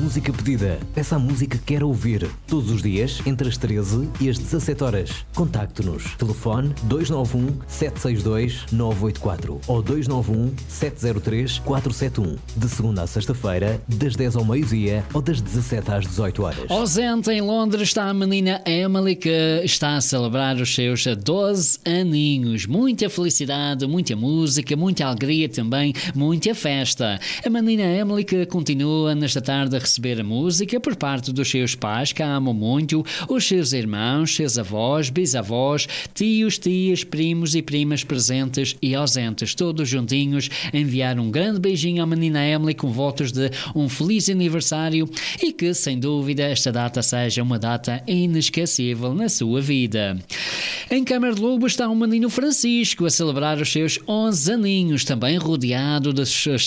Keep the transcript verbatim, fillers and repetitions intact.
música pedida. Peça a música que quer ouvir. Todos os dias, entre as treze e as dezassete horas. Contacte-nos. Telefone dois nove um, sete seis dois, nove oito quatro ou dois nove um, sete zero três, quatro sete um. De segunda a sexta-feira, das dez ao meio-dia ou das dezassete às dezoito horas. Ausente em Londres está a menina Emily, que está a celebrar os seus doze aninhos. Muita felicidade, muita música, muita alegria também, muita festa. A menina Emily que continua nesta tarde a receber a música por parte dos seus pais, que a amam muito, os seus irmãos, seus avós, bisavós, tios, tias, primos e primas presentes e ausentes, todos juntinhos, enviar um grande beijinho à menina Emily com votos de um feliz aniversário e que, sem dúvida, esta data seja uma data inesquecível na sua vida. Em Câmara de Lobo está o menino Francisco a celebrar os seus onze aninhos, também rodeado das suas